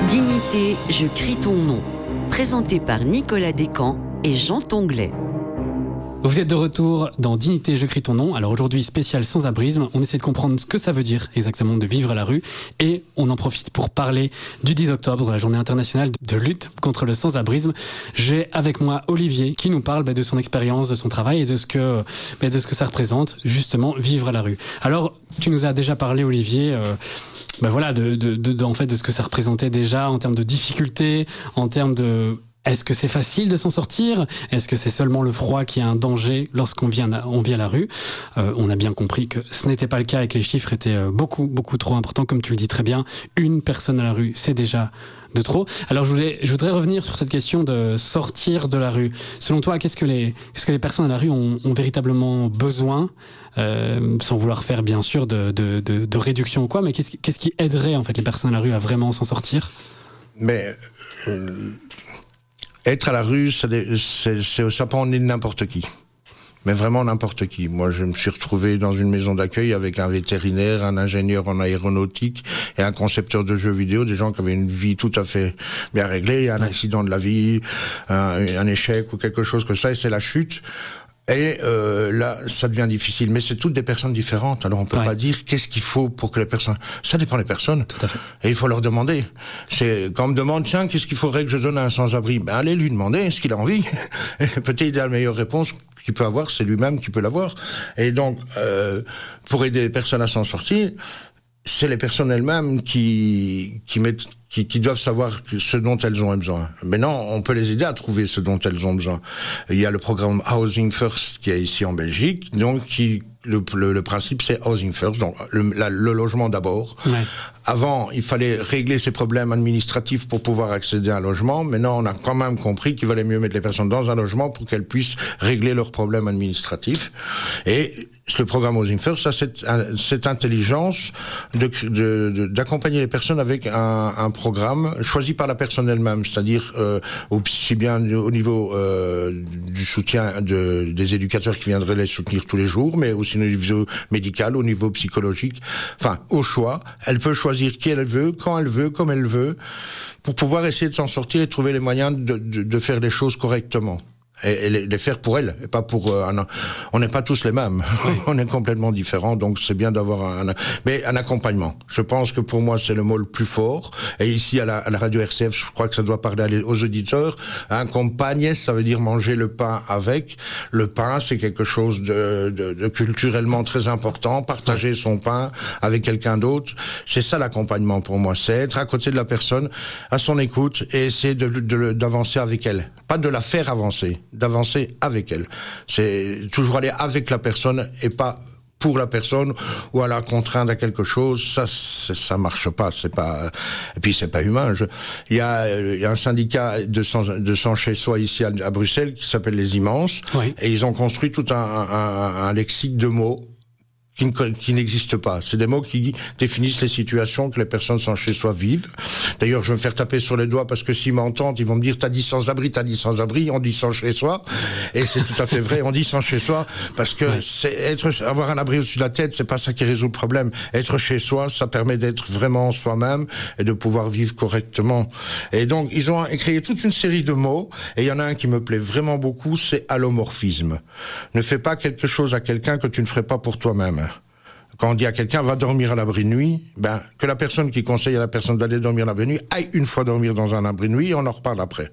Dignité, je crie ton nom. Présenté par Nicolas Descamps et Jean Tonglet. Vous êtes de retour dans Dignité, je crie ton nom. Alors aujourd'hui, spécial sans-abrisme. On essaie de comprendre ce que ça veut dire exactement de vivre à la rue. Et on en profite pour parler du 10 octobre, la journée internationale de lutte contre le sans-abrisme. J'ai avec moi Olivier qui nous parle de son expérience, de son travail et de ce que ça représente, justement, vivre à la rue. Alors, tu nous as déjà parlé, Olivier, en fait, de ce que ça représentait déjà en termes de difficultés, en termes de... Est-ce que c'est facile de s'en sortir ? Est-ce que c'est seulement le froid qui est un danger lorsqu'on vit à la rue ? On a bien compris que ce n'était pas le cas et que les chiffres étaient beaucoup trop importants, comme tu le dis très bien. Une personne à la rue, c'est déjà de trop. Alors je voudrais revenir sur cette question de sortir de la rue. Selon toi, qu'est-ce que les personnes à la rue ont véritablement besoin, sans vouloir faire bien sûr de réduction ou quoi, mais qu'est-ce qui aiderait en fait les personnes à la rue à vraiment s'en sortir ? Être à la rue, ça peut en être n'importe qui. Mais vraiment n'importe qui. Moi, je me suis retrouvé dans une maison d'accueil avec un vétérinaire, un ingénieur en aéronautique et un concepteur de jeux vidéo, des gens qui avaient une vie tout à fait bien réglée, un accident de la vie, un échec ou quelque chose comme ça, et c'est la chute. Et là, ça devient difficile. Mais c'est toutes des personnes différentes. Alors on peut pas dire qu'est-ce qu'il faut pour que les personnes... Ça dépend des personnes. Tout à fait. Et il faut leur demander. C'est quand on me demande, tiens, qu'est-ce qu'il faudrait que je donne à un sans-abri ? Allez lui demander ce qu'il a envie. Peut-être il a la meilleure réponse qu'il peut avoir, c'est lui-même qui peut l'avoir. Et donc, pour aider les personnes à s'en sortir, c'est les personnes elles-mêmes qui doivent savoir ce dont elles ont besoin. Maintenant, on peut les aider à trouver ce dont elles ont besoin. Il y a le programme Housing First qui est ici en Belgique, donc le principe c'est Housing First, donc le logement d'abord. Ouais. Avant, il fallait régler ces problèmes administratifs pour pouvoir accéder à un logement. Maintenant, on a quand même compris qu'il valait mieux mettre les personnes dans un logement pour qu'elles puissent régler leurs problèmes administratifs. Et le programme Housing First, ça, cette intelligence d'accompagner les personnes avec un programme choisi par la personne elle-même, c'est-à-dire aussi bien au niveau du soutien des éducateurs qui viendraient les soutenir tous les jours, mais aussi au niveau médical, au niveau psychologique, enfin au choix. Elle peut choisir qui elle veut, quand elle veut, comme elle veut, pour pouvoir essayer de s'en sortir et trouver les moyens de faire les choses correctement. Et les faire pour elle, et pas pour on n'est pas tous les mêmes. Oui. On est complètement différents, donc c'est bien d'avoir un accompagnement. Je pense que pour moi c'est le mot le plus fort. Et ici à la radio RCF, je crois que ça doit parler aux auditeurs. Accompagner, ça veut dire manger le pain avec. Le pain, c'est quelque chose de culturellement très important. Partager son pain avec quelqu'un d'autre, c'est ça l'accompagnement pour moi. C'est être à côté de la personne, à son écoute, et essayer d'avancer avec elle, pas de la faire avancer. D'avancer avec elle. C'est toujours aller avec la personne et pas pour la personne ou à la contraindre à quelque chose. Ça marche pas. C'est pas, et puis c'est pas humain. Il y a un syndicat de sans chez soi ici à Bruxelles qui s'appelle Les Immenses. Oui. Et ils ont construit tout un lexique de mots qui n'existe pas. C'est des mots qui définissent les situations que les personnes sans chez soi vivent. D'ailleurs, je vais me faire taper sur les doigts parce que s'ils m'entendent, ils vont me dire t'as dit sans-abri, on dit sans chez soi. Et c'est tout à fait vrai, on dit sans chez soi parce que avoir un abri au-dessus de la tête, c'est pas ça qui résout le problème. Être chez soi, ça permet d'être vraiment soi-même et de pouvoir vivre correctement. Et donc, ils ont créé toute une série de mots et il y en a un qui me plaît vraiment beaucoup, c'est allomorphisme. Ne fais pas quelque chose à quelqu'un que tu ne ferais pas pour toi-même. Quand on dit à quelqu'un va dormir à l'abri de nuit, que la personne qui conseille à la personne d'aller dormir à l'abri de nuit aille une fois dormir dans un abri de nuit et on en reparle après.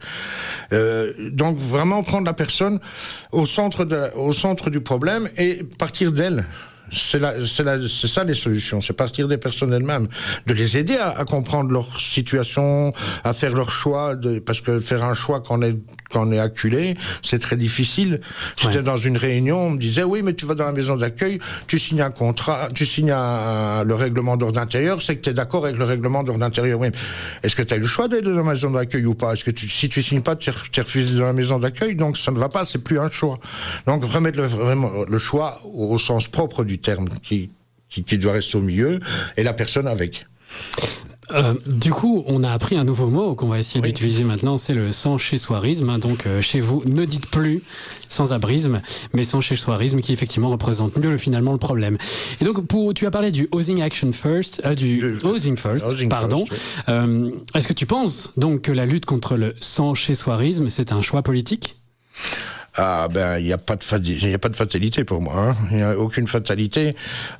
Donc vraiment prendre la personne au centre du problème et partir d'elle. C'est ça les solutions, c'est partir des personnes elles-mêmes, de les aider à comprendre leur situation, à faire leur choix, parce que faire un choix quand on est acculé, c'est très difficile. J'étais dans une réunion, on me disait oui, mais tu vas dans la maison d'accueil, tu signes un contrat, tu signes le règlement d'ordre intérieur, c'est que tu es d'accord avec le règlement d'ordre intérieur. Oui. Est-ce que tu as eu le choix d'aller dans la maison d'accueil ou pas ? Est-ce que si tu signes pas, tu es refusé dans la maison d'accueil, donc ça ne va pas, c'est plus un choix. Donc remettre vraiment le choix au sens propre du terme qui doit rester au milieu et la personne avec. Du coup, on a appris un nouveau mot qu'on va essayer d'utiliser maintenant, c'est le sans-chez-soirisme. Hein. Donc, chez vous, ne dites plus sans-abrisme, mais sans-chez-soirisme qui effectivement représente mieux finalement le problème. Et donc, tu as parlé du Housing Action First, Housing First, pardon. Est-ce que tu penses donc que la lutte contre le sans-chez-soirisme, c'est un choix politique ? Ah ben, il n'y a pas de fatalité pour moi. Hein. Il n'y a aucune fatalité.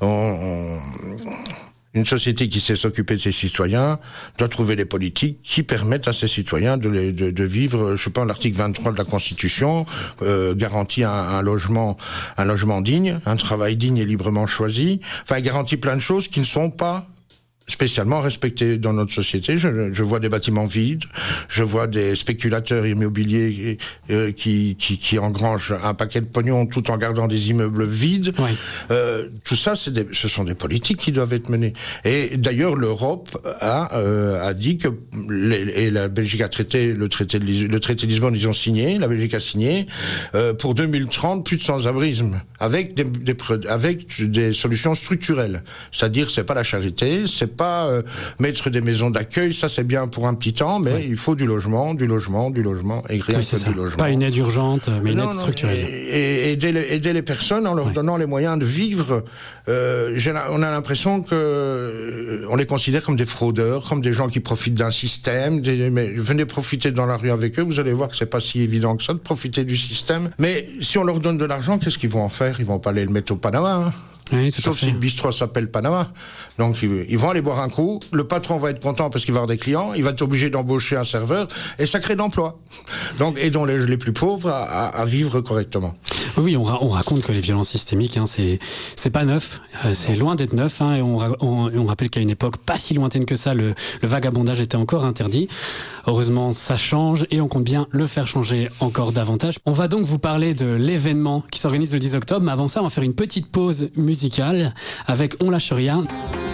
Une société qui sait s'occuper de ses citoyens doit trouver des politiques qui permettent à ses citoyens de vivre, je sais pas, l'article 23 de la Constitution garantit un logement digne, un travail digne et librement choisi. Enfin, il garantit plein de choses qui ne sont pas spécialement respecté dans notre société. Je vois des bâtiments vides, je vois des spéculateurs immobiliers qui engrangent un paquet de pognon tout en gardant des immeubles vides. Oui. Tout ça, ce sont des politiques qui doivent être menées. Et d'ailleurs, l'Europe a dit que et la Belgique a le traité de Lisbonne, ils ont signé, la Belgique a signé pour 2030 plus de sans-abrisme avec des solutions structurelles. C'est-à-dire, c'est pas la charité, c'est pas mettre des maisons d'accueil, ça c'est bien pour un petit temps, mais il faut du logement, et rien que du logement. Pas une aide urgente, mais une aide structurelle. Et aider les personnes en leur donnant les moyens de vivre. On a l'impression que on les considère comme des fraudeurs, comme des gens qui profitent d'un système. Mais venez profiter dans la rue avec eux, vous allez voir que c'est pas si évident que ça de profiter du système. Mais si on leur donne de l'argent, qu'est-ce qu'ils vont en faire ? Ils vont pas aller le mettre au Panama. Hein. Oui, sauf si le bistrot s'appelle Panama. Donc ils vont aller boire un coup, le patron va être content parce qu'il va avoir des clients, il va être obligé d'embaucher un serveur, et ça crée d'emplois. Donc aidons les plus pauvres à vivre correctement. Oui, on raconte que les violences systémiques, hein, c'est pas neuf, c'est loin d'être neuf, hein, et on rappelle qu'à une époque pas si lointaine que ça, le vagabondage était encore interdit. Heureusement, ça change et on compte bien le faire changer encore davantage. On va donc vous parler de l'événement qui s'organise le 10 octobre, mais avant ça, on va faire une petite pause musicale avec On lâche rien.